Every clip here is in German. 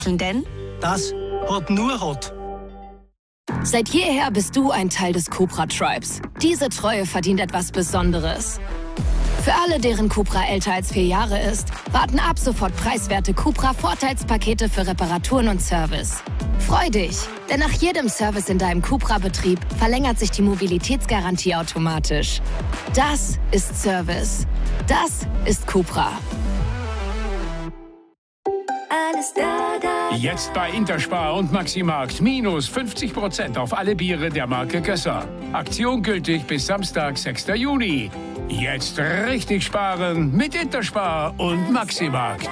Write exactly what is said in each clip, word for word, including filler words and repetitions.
Denn das hat nur Hot. Seit jeher bist du ein Teil des Cupra-Tribes. Diese Treue verdient etwas Besonderes. Für alle, deren Cupra älter als vier Jahre ist, warten ab sofort preiswerte Cupra-Vorteilspakete für Reparaturen und Service. Freu dich, denn nach jedem Service in deinem Cupra-Betrieb verlängert sich die Mobilitätsgarantie automatisch. Das ist Service. Das ist Cupra. Alles da, da. Jetzt bei Interspar und Maximarkt minus fünfzig Prozent auf alle Biere der Marke Gösser. Aktion gültig bis Samstag, sechster Juni. Jetzt richtig sparen mit Interspar und Maximarkt.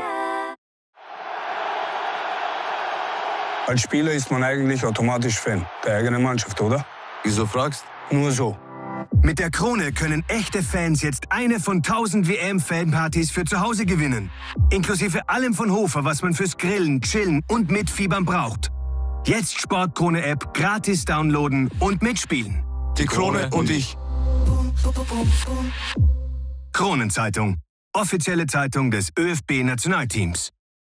Als Spieler ist man eigentlich automatisch Fan der eigenen Mannschaft, oder? Wieso fragst? Nur so. Mit der Krone können echte Fans jetzt eine von tausend W M-Fanpartys für zu Hause gewinnen. Inklusive allem von Hofer, was man fürs Grillen, Chillen und Mitfiebern braucht. Jetzt Sportkrone-App gratis downloaden und mitspielen. Die Krone und ich. Kronenzeitung. Offizielle Zeitung des ÖFB-Nationalteams.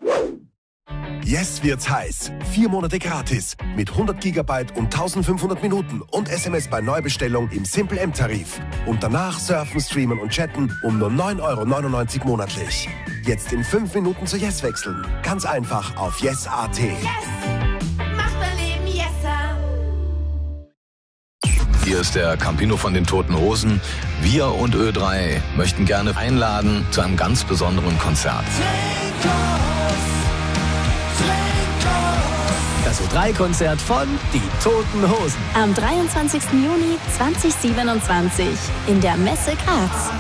Yes wird's heiß. Vier Monate gratis mit hundert Gigabyte und eintausendfünfhundert Minuten und S M S bei Neubestellung im Simple M-Tarif. Und danach surfen, streamen und chatten um nur neun Euro neunundneunzig monatlich. Jetzt in fünf Minuten zu Yes wechseln. Ganz einfach auf yes punkt a t. Yes! Macht mein Leben yesser! Hier ist der Campino von den Toten Hosen. Wir und Ö drei möchten gerne einladen zu einem ganz besonderen Konzert. Das Ö drei Konzert von Die Toten Hosen. Am dreiundzwanzigsten Juni zweitausendsiebenundzwanzig in der Messe Graz.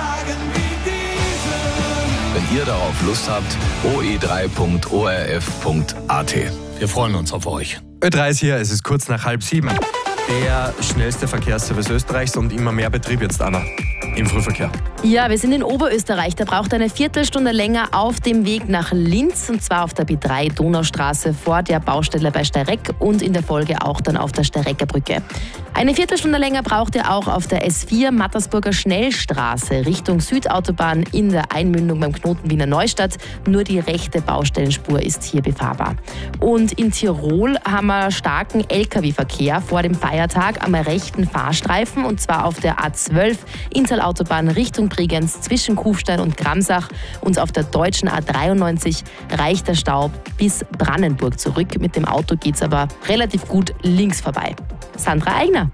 Wenn ihr darauf Lust habt, o e drei punkt o r f punkt a t. Wir freuen uns auf euch. Ö drei ist hier, es ist kurz nach halb sieben. Der schnellste Verkehrsservice Österreichs und immer mehr Betrieb jetzt, Anna, im Frühverkehr. Ja, wir sind in Oberösterreich. Da braucht eine Viertelstunde länger auf dem Weg nach Linz, und zwar auf der B drei Donaustraße vor der Baustelle bei Steyreck und in der Folge auch dann auf der Steyrecker Brücke. Eine Viertelstunde länger braucht ihr auch auf der S vier Mattersburger Schnellstraße Richtung Südautobahn in der Einmündung beim Knoten Wiener Neustadt. Nur die rechte Baustellenspur ist hier befahrbar. Und in Tirol haben wir starken L K W-Verkehr vor dem Feiertag am rechten Fahrstreifen, und zwar auf der A zwölf Inntal-Autobahn Richtung Bregenz zwischen Kufstein und Gramsach, und auf der deutschen A dreiundneunzig reicht der Stau bis Brannenburg zurück. Mit dem Auto geht's aber relativ gut links vorbei. Sandra Eigner.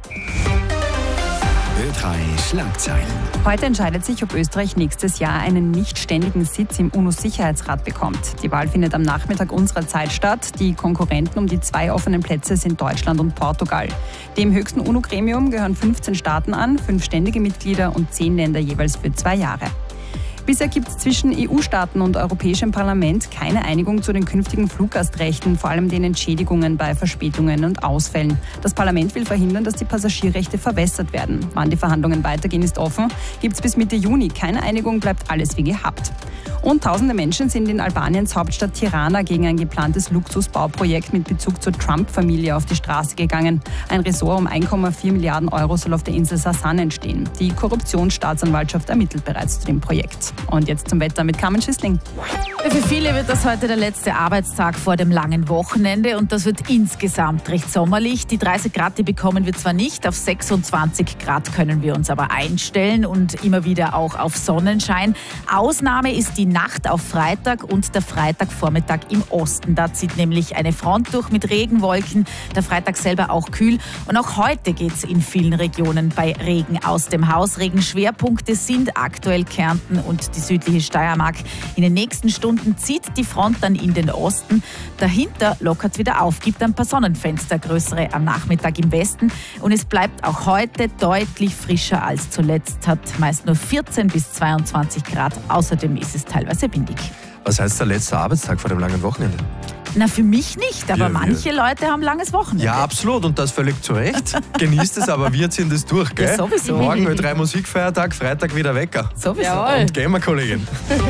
Ö drei Schlagzeilen. Heute entscheidet sich, ob Österreich nächstes Jahr einen nicht ständigen Sitz im UNO-Sicherheitsrat bekommt. Die Wahl findet am Nachmittag unserer Zeit statt. Die Konkurrenten um die zwei offenen Plätze sind Deutschland und Portugal. Dem höchsten UNO-Gremium gehören fünfzehn Staaten an, fünf ständige Mitglieder und zehn Länder jeweils für zwei Jahre. Bisher gibt es zwischen E U-Staaten und Europäischem Parlament keine Einigung zu den künftigen Fluggastrechten, vor allem den Entschädigungen bei Verspätungen und Ausfällen. Das Parlament will verhindern, dass die Passagierrechte verwässert werden. Wann die Verhandlungen weitergehen, ist offen. Gibt es bis Mitte Juni keine Einigung, bleibt alles wie gehabt. Und tausende Menschen sind in Albaniens Hauptstadt Tirana gegen ein geplantes Luxusbauprojekt mit Bezug zur Trump-Familie auf die Straße gegangen. Ein Ressort um ein Komma vier Milliarden Euro soll auf der Insel Sasan entstehen. Die Korruptionsstaatsanwaltschaft ermittelt bereits zu dem Projekt. Und jetzt zum Wetter mit Carmen Schüssling. Für viele wird das heute der letzte Arbeitstag vor dem langen Wochenende, und das wird insgesamt recht sommerlich. Die dreißig Grad, die bekommen wir zwar nicht, auf sechsundzwanzig Grad können wir uns aber einstellen und immer wieder auch auf Sonnenschein. Ausnahme ist die Nacht auf Freitag und der Freitagvormittag im Osten. Da zieht nämlich eine Front durch mit Regenwolken. Der Freitag selber auch kühl. Und auch heute geht es in vielen Regionen bei Regen aus dem Haus. Regenschwerpunkte sind aktuell Kärnten und die südliche Steiermark. In den nächsten Stunden zieht die Front dann in den Osten. Dahinter lockert es wieder auf, gibt ein paar Sonnenfenster, größere am Nachmittag im Westen. Und es bleibt auch heute deutlich frischer als zuletzt. Hat meist nur vierzehn bis zweiundzwanzig Grad. Außerdem ist es teilweise windig. Was heißt der letzte Arbeitstag vor dem langen Wochenende? Na, für mich nicht, aber ja, manche Leute haben langes Wochenende. Ja, absolut, und das völlig zu Recht. Genießt es, aber wir ziehen das durch, gell? Ja, sowieso. Morgen Ö drei Musikfeiertag, Freitag wieder Wecker. Sowieso. Jawohl. Und gehen wir, Kollegin.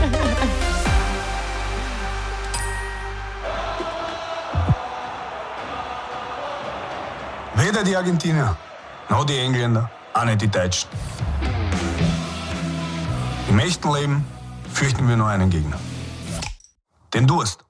Weder die Argentinier, noch die Engländer, auch nicht die Deutschen. Im echten Leben fürchten wir nur einen Gegner. Den Durst.